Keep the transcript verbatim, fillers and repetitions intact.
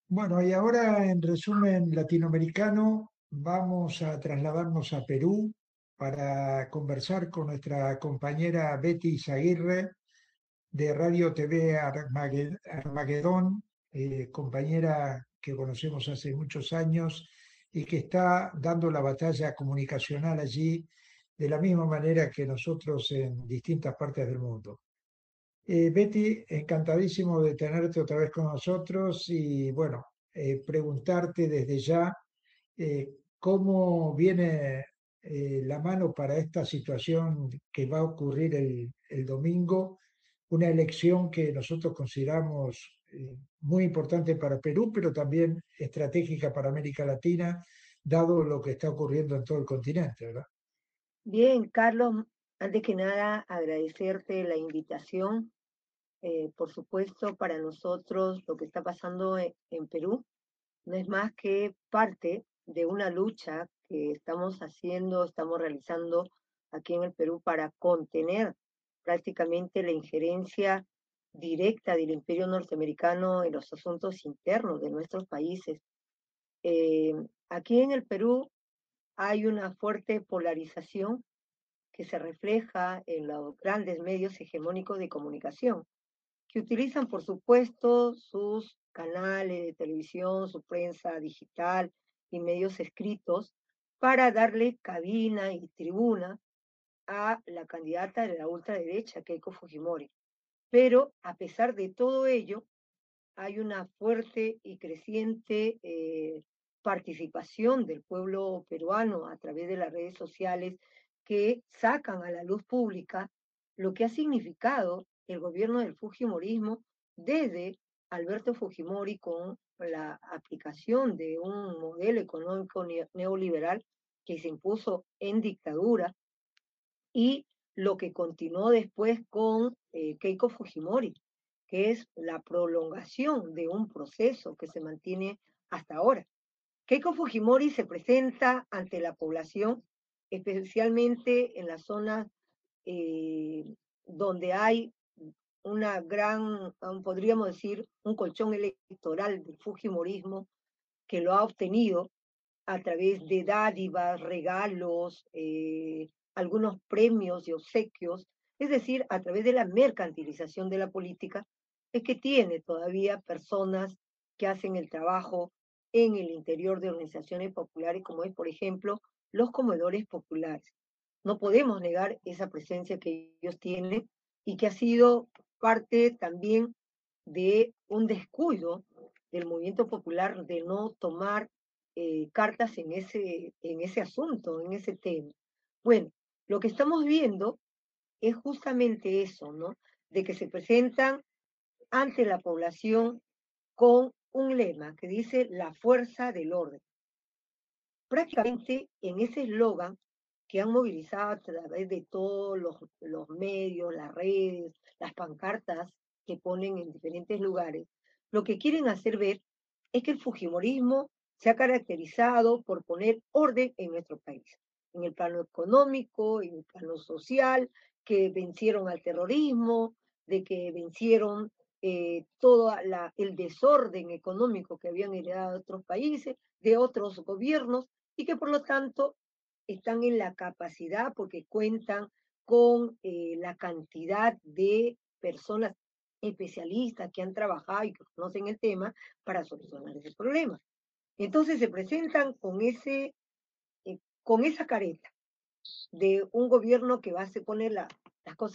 Bueno, y ahora en resumen latinoamericano, vamos a trasladarnos a Perú para conversar con nuestra compañera Betty Izaguirre de Radio T V Armague- Armagedón, eh, compañera que conocemos hace muchos años y que está dando la batalla comunicacional allí de la misma manera que nosotros en distintas partes del mundo. Eh, Betty, encantadísimo de tenerte otra vez con nosotros y bueno, eh, preguntarte desde ya eh, cómo viene eh, la mano para esta situación que va a ocurrir el, el domingo, una elección que nosotros consideramos eh, muy importante para Perú, pero también estratégica para América Latina, dado lo que está ocurriendo en todo el continente, ¿verdad? Bien, Carlos, antes que nada agradecerte la invitación. Eh, por supuesto, para nosotros lo que está pasando en, en Perú no es más que parte de una lucha que estamos haciendo, estamos realizando aquí en el Perú para contener prácticamente la injerencia directa del imperio norteamericano en los asuntos internos de nuestros países. Eh, Aquí en el Perú hay una fuerte polarización que se refleja en los grandes medios hegemónicos de comunicación, que utilizan, por supuesto, sus canales de televisión, su prensa digital y medios escritos para darle cabina y tribuna a la candidata de la ultraderecha, Keiko Fujimori. Pero a pesar de todo ello, hay una fuerte y creciente eh, participación del pueblo peruano a través de las redes sociales que sacan a la luz pública lo que ha significado el gobierno del Fujimorismo desde Alberto Fujimori con la aplicación de un modelo económico neoliberal que se impuso en dictadura y lo que continuó después con eh, Keiko Fujimori, que es la prolongación de un proceso que se mantiene hasta ahora. Keiko Fujimori se presenta ante la población, especialmente en las zonas eh, donde hay una gran, podríamos decir, un colchón electoral del Fujimorismo que lo ha obtenido a través de dádivas, regalos, eh, algunos premios y obsequios, es decir, a través de la mercantilización de la política, es que tiene todavía personas que hacen el trabajo en el interior de organizaciones populares, como es, por ejemplo, los comedores populares. No podemos negar esa presencia que ellos tienen y que ha sido parte también de un descuido del movimiento popular de no tomar eh, cartas en ese, en ese asunto, en ese tema. Bueno, lo que estamos viendo es justamente eso, ¿no? De que se presentan ante la población con un lema que dice la fuerza del orden. Prácticamente en ese eslogan que han movilizado a través de todos los, los medios, las redes, las pancartas que ponen en diferentes lugares, lo que quieren hacer ver es que el Fujimorismo se ha caracterizado por poner orden en nuestro país, en el plano económico, en el plano social, que vencieron al terrorismo, de que vencieron eh, todo la, el desorden económico que habían heredado de otros países, de otros gobiernos, y que por lo tanto están en la capacidad, porque cuentan con eh, la cantidad de personas especialistas que han trabajado y que conocen el tema para solucionar ese problema. Entonces se presentan con, ese, eh, con esa careta de un gobierno que va a poner la, las cosas